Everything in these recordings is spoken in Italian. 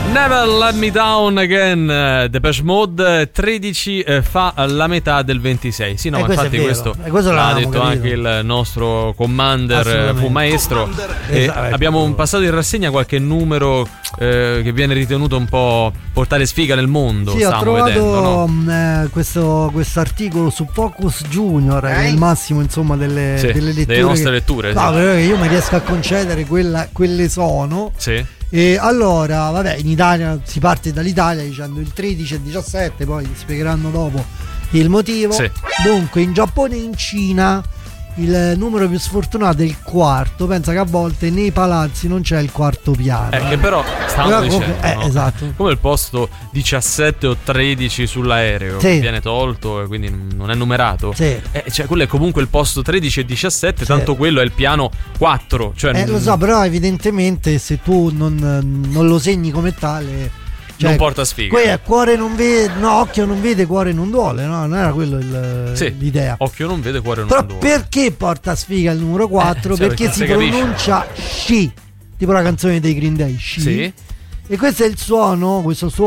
Never Let Me Down Again, Depeche Mode. 13 fa la metà del 26. Sì, no, infatti questo l'ha detto capito. Anche il nostro commander, fu maestro. Abbiamo passato in rassegna qualche numero che viene ritenuto un po' portare sfiga nel mondo. Sì, ho trovato questo articolo su Focus Junior, che è il massimo insomma delle letture, delle nostre letture. No, però io mi riesco a concedere quelle sono. Sì. E allora, vabbè, in Italia si parte dall'Italia dicendo il 13 e il 17, poi spiegheranno dopo il motivo. Sì. Dunque, in Giappone e in Cina il numero più sfortunato è il quarto. Pensa che a volte nei palazzi non c'è il quarto piano. Che però stavano dicendo, no? Esatto. Come il posto 17 o 13 sull'aereo, sì, viene tolto e quindi non è numerato. Sì. Cioè quello è comunque il posto 13 e 17, sì, tanto quello è il piano 4. Cioè, lo so, però evidentemente se tu non lo segni come tale, cioè, non porta sfiga. Cuore non vede, no, occhio non vede, cuore non duole, no? Non era quello l'idea. Occhio non vede, cuore non però duole. Perché porta sfiga il numero 4? Perché si pronuncia sci, tipo la canzone dei Green Day, sci. Sì. E questo è il suono,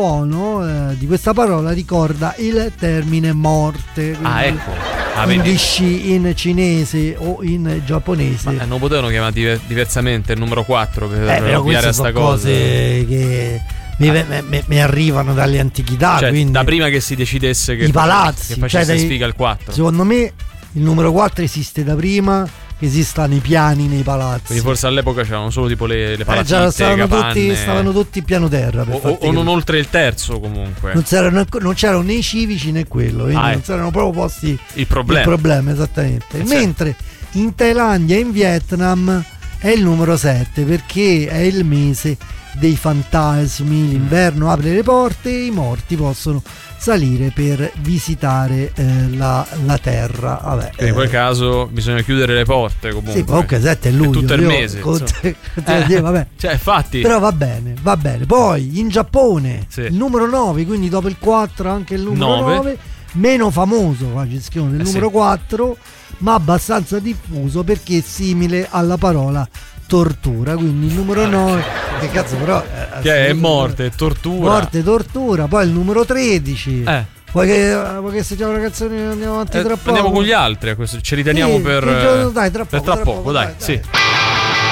di questa parola ricorda il termine morte. Ecco. Quindi sci in cinese o in giapponese. Ma non potevano chiamare diversamente il numero 4 per ovviare a sta cosa. Cose che mi arrivano dalle antichità, cioè, quindi da prima che si decidesse che i palazzi, che facesse sfiga il 4. Secondo me il numero 4 esiste da prima che esistano i piani nei palazzi. Quindi forse all'epoca c'erano solo tipo le palazzine, stavano tutti piano terra o non oltre il terzo comunque. Non c'erano né i civici né quello, quindi non c'erano proprio posti il problema esattamente. Mentre in Thailandia e in Vietnam è il numero 7 perché è il mese dei fantasmi, l'inverno apre le porte e i morti possono salire per visitare la terra. Vabbè, in quel caso bisogna chiudere le porte comunque. Sì, comunque 7 luglio, tutto il mese. Vabbè. Cioè, infatti. Però va bene. Poi in Giappone il numero 9, quindi dopo il 4 anche il numero 9, meno famoso, qua ci scrivono del numero 4, ma abbastanza diffuso perché è simile alla parola tortura, quindi il numero 9 che cazzo però è morte, tortura. Poi il numero 13 vuoi che sentiamo la canzone e andiamo avanti tra poco? Andiamo con gli altri a questo, ci riteniamo per tra poco, dai. Sì.